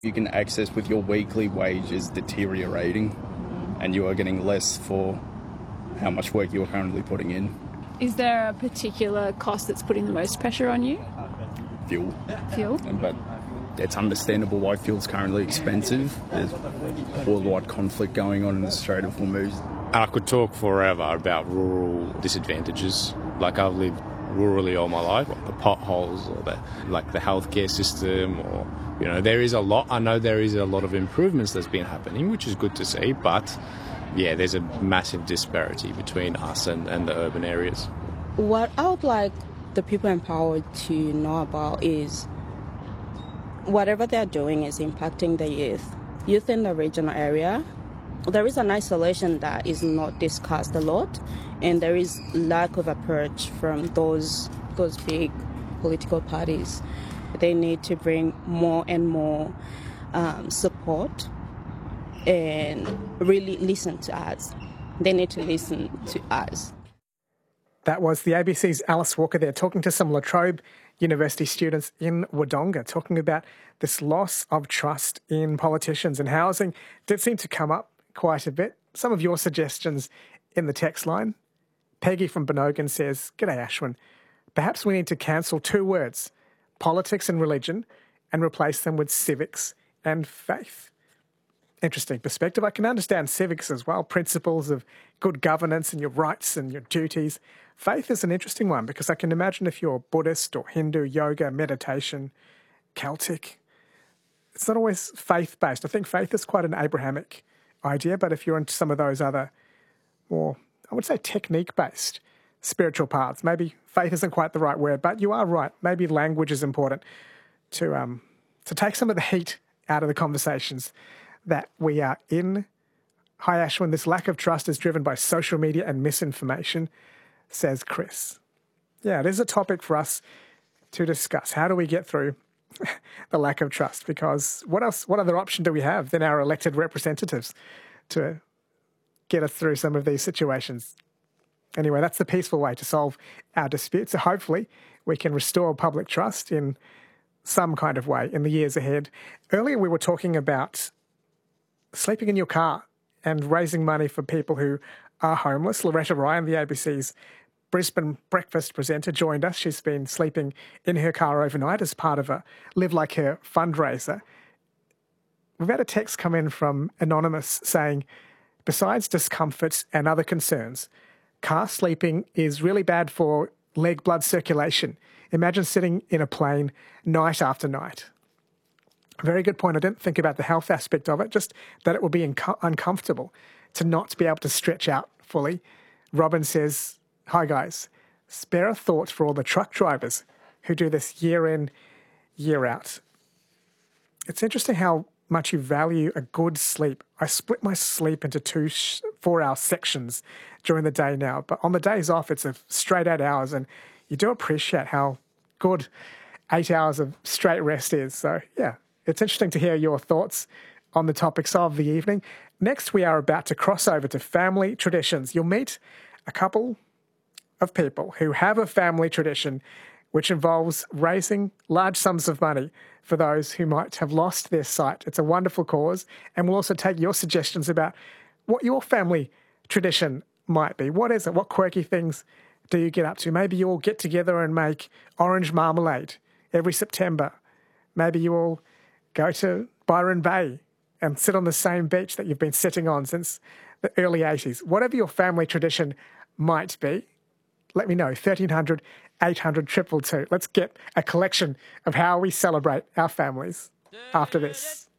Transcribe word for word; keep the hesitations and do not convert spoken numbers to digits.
You can access with your weekly wages deteriorating and you are getting less for how much work you are currently putting in. Is there a particular cost that's putting the most pressure on you? Fuel. Fuel? But it's understandable why fuel's currently expensive. There's worldwide conflict going on in the Strait of Hormuz. I could talk forever about rural disadvantages. Like, I've lived rurally all my life, the potholes or the like the healthcare system, or you know, there is a lot. I know there is a lot of improvements that's been happening, which is good to see. But yeah, there's a massive disparity between us and, and the urban areas. What I would like the people empowered to know about is whatever they're doing is impacting the youth. Youth in the regional area, there is an isolation that is not discussed a lot, and there is lack of approach from those those big political parties. They need to bring more and more um, support and really listen to us. They need to listen to us. That was the A B C's Alice Walker there talking to some La Trobe University students in Wodonga, talking about this loss of trust in politicians and housing. Did seem to come up quite a bit. Some of your suggestions in the text line. Peggy from Benogan says, "G'day Ashwin. Perhaps we need to cancel two words, politics and religion, and replace them with civics and faith." Interesting perspective. I can understand civics as well, principles of good governance and your rights and your duties. Faith is an interesting one because I can imagine if you're Buddhist or Hindu, yoga, meditation, Celtic, it's not always faith-based. I think faith is quite an Abrahamic idea, but if you're into some of those other more, I would say, technique-based spiritual paths, maybe faith isn't quite the right word, but you are right. Maybe language is important to um, to take some of the heat out of the conversations that we are in. Hi, Ashwin. This lack of trust is driven by social media and misinformation, says Chris. Yeah, it is a topic for us to discuss. How do we get through the lack of trust? Because what else? What other option do we have than our elected representatives to get us through some of these situations? Anyway, that's the peaceful way to solve our disputes. So hopefully we can restore public trust in some kind of way in the years ahead. Earlier we were talking about sleeping in your car and raising money for people who are homeless. Loretta Ryan, the A B C's Brisbane breakfast presenter, joined us. She's been sleeping in her car overnight as part of a Live Like Her fundraiser. We've had a text come in from Anonymous saying, besides discomfort and other concerns, car sleeping is really bad for leg blood circulation. Imagine sitting in a plane night after night. Very good point. I didn't think about the health aspect of it, just that it will be inco- uncomfortable to not be able to stretch out fully. Robin says, "Hi guys, spare a thought for all the truck drivers who do this year in, year out." It's interesting how much you value a good sleep. I split my sleep into two sh- four-hour sections during the day now, but on the days off, it's a straight eight hours, and you do appreciate how good eight hours of straight rest is. So, yeah, it's interesting to hear your thoughts on the topics of the evening. Next, we are about to cross over to family traditions. You'll meet a couple of people who have a family tradition which involves raising large sums of money for those who might have lost their sight. It's a wonderful cause, and we'll also take your suggestions about what your family tradition might be. What is it? What quirky things do you get up to? Maybe you all get together and make orange marmalade every September. Maybe you all go to Byron Bay and sit on the same beach that you've been sitting on since the early eighties. Whatever your family tradition might be, let me know. thirteen hundred, eight hundred, two two two. Let's get a collection of how we celebrate our families after this.